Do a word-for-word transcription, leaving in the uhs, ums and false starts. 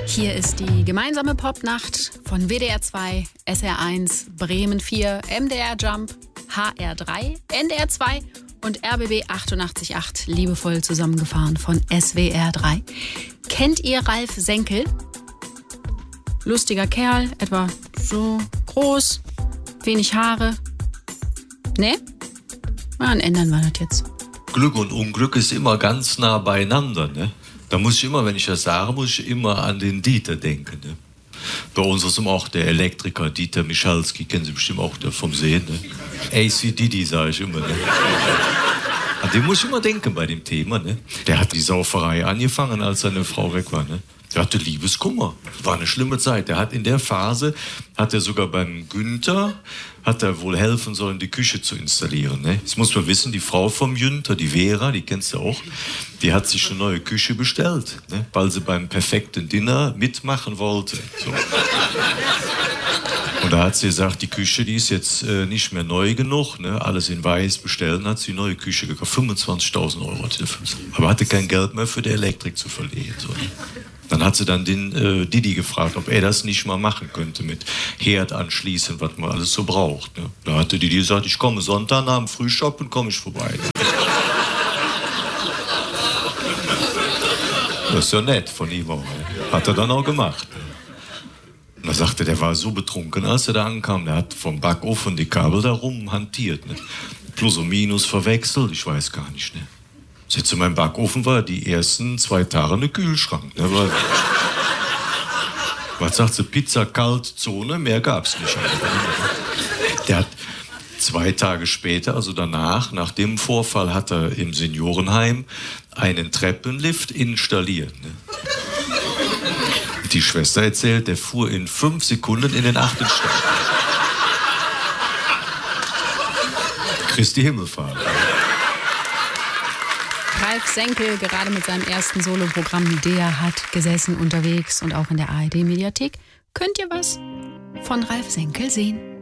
Hier ist die gemeinsame Popnacht von W D R zwei, S R eins, Bremen vier, M D R Jump, H R drei, N D R zwei und R B B achtundachtzig Komma acht, liebevoll zusammengefahren von S W R drei. Kennt ihr Ralf Senkel? Lustiger Kerl, etwa so groß, wenig Haare. Ne? Na, dann ändern wir das jetzt. Glück und Unglück ist immer ganz nah beieinander, ne? Da muss ich immer, wenn ich das sage, muss ich immer an den Dieter denken, ne? Bei uns ist auch der Elektriker Dieter Michalski, kennen Sie bestimmt auch vom Sehen, ne? A C Didi, sage ich immer, ne? An den muss ich immer denken bei dem Thema, ne? Der hat die Sauferei angefangen, als seine Frau weg war, ne? Der hatte Liebeskummer. War eine schlimme Zeit. Der hat in der Phase, hat er sogar beim Günther, hat er wohl helfen sollen, die Küche zu installieren. Ne? Jetzt muss man wissen, die Frau vom Günther, die Vera, die kennst du auch, die hat sich eine neue Küche bestellt, ne? Weil sie beim perfekten Dinner mitmachen wollte. So. Und da hat sie gesagt, die Küche, die ist jetzt äh, nicht mehr neu genug, ne? Alles in weiß bestellen, hat sie die neue Küche gekauft. fünfundzwanzigtausend Euro hat sie dafür. Aber hatte kein Geld mehr für die Elektrik zu verlegen. So. Dann hat sie dann den äh, Didi gefragt, ob er das nicht mal machen könnte mit Herd anschließen, was man alles so braucht. Ne? Da hatte Didi gesagt, ich komme Sonntag nach dem Frühschoppen, komme ich vorbei. Das ist ja nett von ihm auch. Hat er dann auch gemacht. Und da sagte, der war so betrunken, als er da ankam, der hat vom Backofen die Kabel da rum hantiert. Ne? Plus und Minus verwechselt, ich weiß gar nicht. Ne? Als in meinem Backofen war die ersten zwei Tage eine Kühlschrank. Ne? Weil, was sagt sie? Pizza kalt, Zone, mehr gab's nicht. Der hat zwei Tage später, also danach, nach dem Vorfall, hat er im Seniorenheim einen Treppenlift installiert. Ne? Die Schwester erzählt, der fuhr in fünf Sekunden in den achten Stock. Christi Himmelfahrt. Ralf Senkel, gerade mit seinem ersten Soloprogramm Der hat gesessen unterwegs und auch in der A R D-Mediathek. Könnt ihr was von Ralf Senkel sehen?